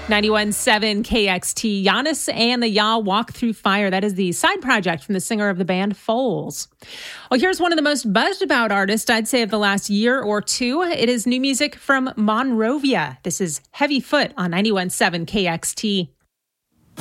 91.7 KXT, Giannis and the Ya Walk Through Fire. That is the side project from the singer of the band, Foals. Well, here's one of the most buzzed about artists, I'd say, of the last year or two. It is new music from Monrovia. This is Heavy Foot on 91.7 KXT.